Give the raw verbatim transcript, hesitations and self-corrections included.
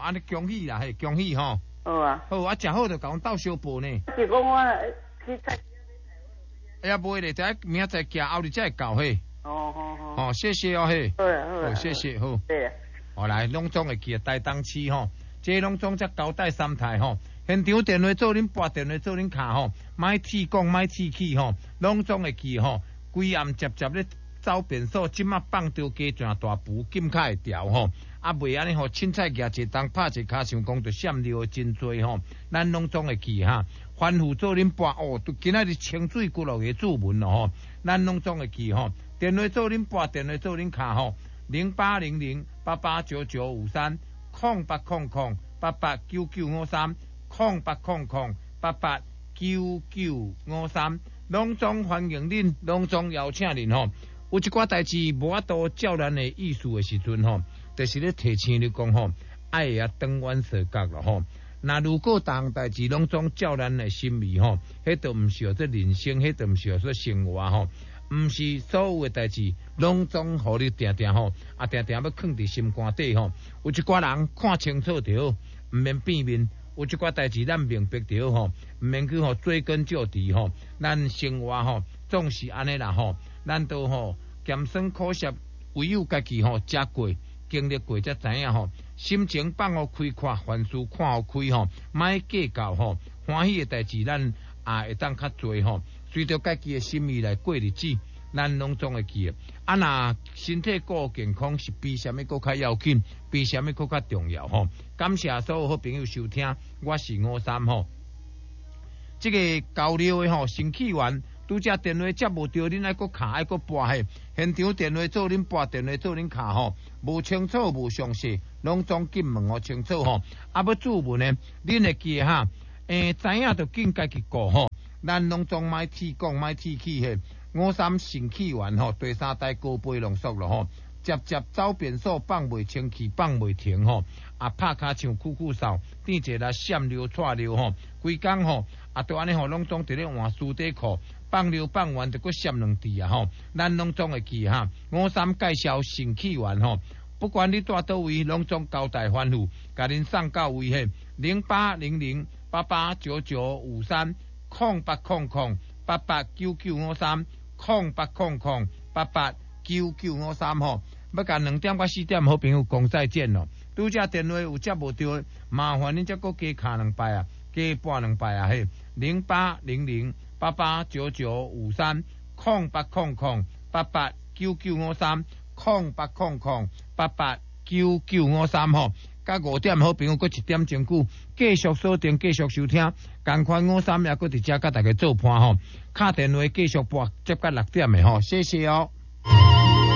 安尼恭喜啦，嘿，恭喜吼。 好啊。 好，啊，食好就甲阮斗相报呢。 是讲我去菜。 哎呀，袂咧，等下明仔载行后日才会到嘿。 哦好好。 哦，谢谢哦嘿。 好啊好啊。 好，谢谢好。 对啊。 好来，拢总会记啊，台东市吼，这拢总则交代三台吼。现场电话做恁拨，电话做恁卡吼，莫铁讲莫铁气吼，拢总会记吼。规暗接接咧走便所，即马放着加上大埔金卡会调吼。啊，袂安尼吼，凊彩举一当拍一骹上讲，就闪了真多吼。咱拢总会记哈。番薯做恁拨哦，今仔日清水几落个注文咯吼。咱拢总会记吼。电话做恁拨，电话做恁卡吼。零八零零八八九九五三空八空空八八九九五三空八空空八八九九五三，拢总欢迎恁，拢总邀请恁吼。有一寡代志无法度照咱的意思的时阵吼，就是咧提醒你讲吼，爱啊长远设角咯吼。那如果逐项代志拢总照咱的心意吼，迄都毋是叫做人生，迄都毋是叫做生活吼。毋是所有的代志，拢总互你定定吼，啊定定要藏伫心肝底吼。有一寡人看清楚着，毋免变面；有一寡代志咱明白着吼，毋免去吼追根究底吼。咱生活吼总是安尼啦吼，咱都吼艰酸苦涩，唯有家己吼食过、经历过才知影吼。心情放互开阔，凡事看互开吼，莫计较吼。欢喜的代志咱也会当较侪吼。随着家己的心意来过日子，咱拢总会记。啊，那身体顾健康是比什么搁较要紧，比什么搁较重要吼。感谢所有好朋友收听，我是五三吼。这个交流的吼，新起源拄则电话接无着，恁爱搁卡爱搁拨嘿。现场电话做恁拨，电话做恁卡吼，无清楚无详细，拢总紧问我清楚吼。啊，要注文呢，恁会记哈？诶，知影就紧家己顾吼。咱拢总莫铁讲莫铁气嘿，五三新起源吼，第三代高飞浓缩咯吼，接接走便所放袂清气，放袂停吼，啊拍卡像酷酷扫，变一来闪溜窜溜吼，规工吼啊都安尼吼，拢总伫咧换书底裤，放溜放完就搁闪两滴啊吼，咱拢总会记哈，五三介绍新起源吼，不管你住倒位，拢总交代吩咐，甲恁送到位嘿，零八零零八八九九五三。空八空空八八九九五三空八空空八八九九五三吼，要甲两点到四点好朋友讲再见咯。拄则电话有接无着，麻烦恁则搁加卡两摆啊，加拨两摆啊嘿。零八零零八八九九五三空八空空八八九九五三空八空空八八九九五三吼。甲五点好朋友，搁一点钟久，继续锁定，继续收听。同款五三也搁伫遮甲大家做伴吼，敲电话继续拨，接到六点的吼，谢谢哦。